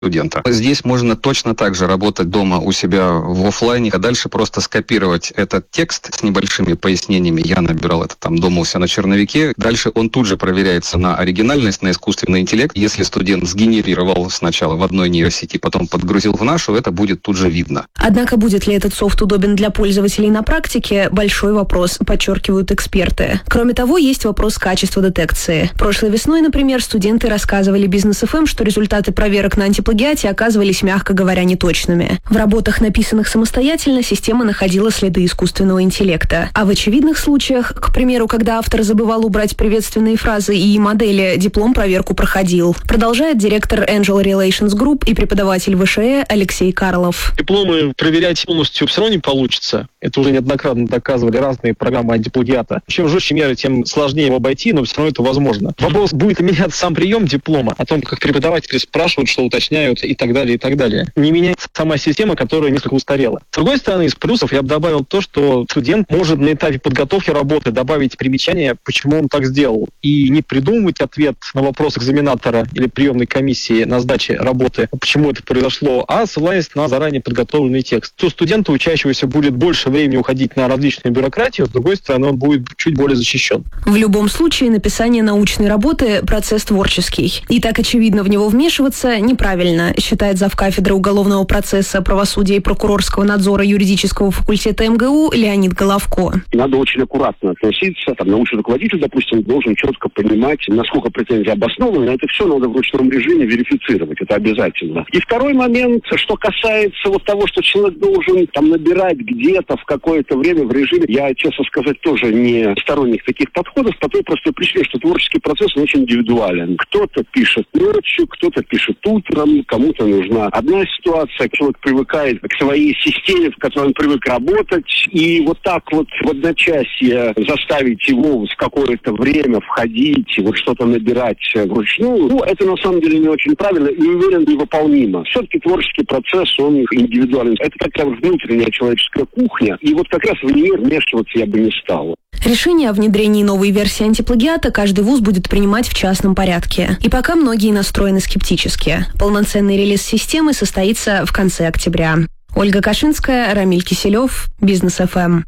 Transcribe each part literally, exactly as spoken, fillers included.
студента. Здесь можно точно так же работать дома у себя в офлайне, а дальше просто скопировать этот текст с небольшими пояснениями. Я набирал это там дома у себя на черновике. Дальше он тут же проверяется на оригинальность, на искусственный интеллект. Если студент сгенерировал сначала в одной нейросети, потом подгрузил в нашу, это будет тут же видно. Однако будет ли этот софт удобен для пользователей на практике – большой вопрос, подчеркивают эксперты. Кроме того, есть вопрос качества детекции. Прошлой весной, например, студенты рассказывали Бизнес эф эм, что результаты проверок на антиплагиате оказывались, мягко говоря, неточными. В работах, написанных самостоятельно, система находила следы искусственного интеллекта. А в очевидных случаях, к примеру, когда автор забывал убрать приветственные фразы и модели, диплом проверку проходил. Продолжает директор Angel Relations Group и преподаватель вэ ша э Алексей Карлов. Дипломы проверять полностью все равно не получится. Это уже неоднократно доказывали разные программы антиплагиата. Чем жестче меры, тем сложнее его обойти, но все равно это возможно. Вопрос, будет ли меняться сам прием диплома, о том, как преподаватели спрашивают, что уточняют и так далее, и так далее. Не меняется сама система, которая несколько устарела. С другой стороны, из плюсов я бы добавил то, что студент может на этапе подготовки работы добавить примечание, почему он так сделал, и не придумывать ответ на вопрос экзаменатора или приемной комиссии на сдаче работы, почему это произошло, а ссылаясь на заранее подготовленный текст. То студенту, учащегося, будет больше времени уходить на различную бюрократию, с другой стороны, он будет чуть более защищен. В любом случае, написание научной работы – процесс творческий. И так очевидно в него вмешиваться неправильно, считает завкафедры уголовного процесса, правосудия и прокурорского надзора юридического факультета эм гэ у Леонид Головко. Надо очень аккуратно относиться. Там, научный руководитель, допустим, должен четко понимать, насколько претензии обоснованы. Это все надо в ручном режиме верифицировать. Это обязательно. И второй момент, что касается вот того, что человек должен там набирать где-то в какое-то время в режиме. Я, честно сказать, тоже не сторонник таких подходов, по той простой причине, что творческий процесс он очень индивидуален. Кто-то пишет ночью, кто-то пишет утром, кому-то нужна одна ситуация, человек привыкает к своей системе, в которой он привык работать, и вот так вот в одночасье заставить его в какое-то время входить и вот что-то набирать вручную, ну, это на самом деле не очень правильно и, уверен, невыполнимо. Все-таки творческий процесс, он индивидуален. Это как раз внутренняя человеческая кухня, и вот как раз в нее вмешиваться я бы не стал. Решение о внедрении новой версии антиплагиата каждый вуз будет принимать в частном порядке. И пока многие настроены скептически. Полноценный релиз системы состоится в конце октября. Ольга Кашинская, Рамиль Киселев, Бизнес эф эм.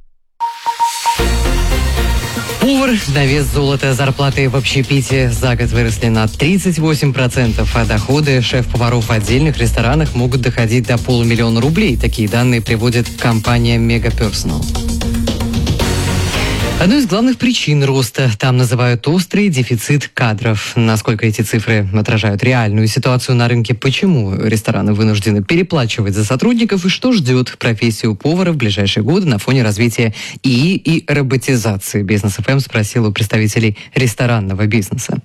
Повар на вес золота. Зарплаты в общепите за год выросли на тридцать восемь процентов, а доходы шеф-поваров в отдельных ресторанах могут доходить до полумиллиона рублей. Такие данные приводит компания Мегаперсонал. Одной из главных причин роста там называют острый дефицит кадров. Насколько эти цифры отражают реальную ситуацию на рынке, почему рестораны вынуждены переплачивать за сотрудников и что ждет профессию повара в ближайшие годы на фоне развития ИИ и роботизации. Бизнес эф эм спросил у представителей ресторанного бизнеса.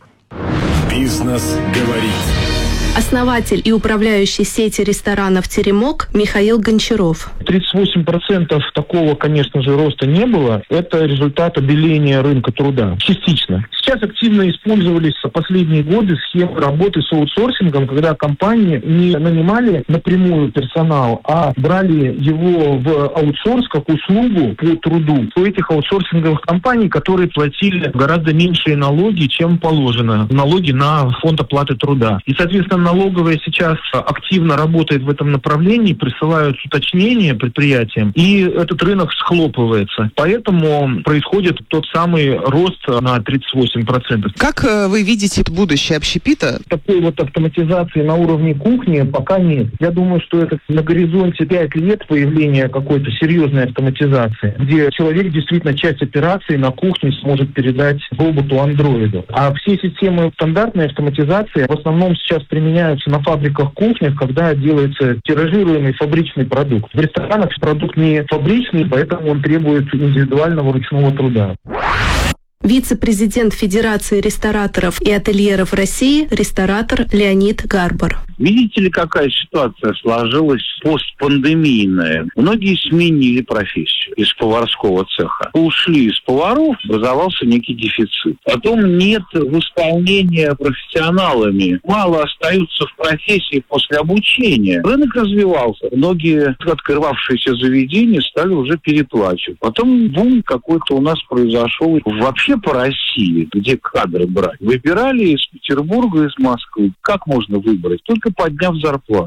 Бизнес говорит. Основатель и управляющий сети ресторанов «Теремок» Михаил Гончаров. тридцать восемь процентов такого, конечно же, роста не было. Это результат обеления рынка труда. Частично. Сейчас активно использовались последние годы схемы работы с аутсорсингом, когда компании не нанимали напрямую персонал, а брали его в аутсорс как услугу по труду. У этих аутсорсинговых компаний, которые платили гораздо меньшие налоги, чем положено. Налоги на фонд оплаты труда. И, соответственно, налоговая сейчас активно работает в этом направлении, присылают уточнения предприятиям, и этот рынок схлопывается. Поэтому происходит тот самый рост на тридцать восемь процентов. Как вы видите будущее общепита? Такой вот автоматизации на уровне кухни пока нет. Я думаю, что это на горизонте пять лет появления какой-то серьезной автоматизации, где человек действительно часть операций на кухне сможет передать роботу-андроиду. А все системы стандартной автоматизации в основном сейчас применяются на фабриках, кухнях, когда делается тиражируемый фабричный продукт. В ресторанах продукт не фабричный, поэтому он требует индивидуального ручного труда. Вице-президент Федерации рестораторов и ательеров России, ресторатор Леонид Гарбар. Видите ли, какая ситуация сложилась постпандемийная? Многие сменили профессию из поварского цеха. Ушли из поваров, образовался некий дефицит. Потом нет восполнения профессионалами. Мало остаются в профессии после обучения. Рынок развивался. Многие открывавшиеся заведения стали уже переплачивать. Потом бум какой-то у нас произошел вообще по России, где кадры брать. Выбирали из Петербурга, из Москвы. Как можно выбрать? Только подняв зарплату.